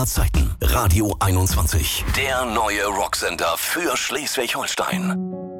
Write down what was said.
Zeiten. Radio 21. Der neue Rocksender für Schleswig-Holstein.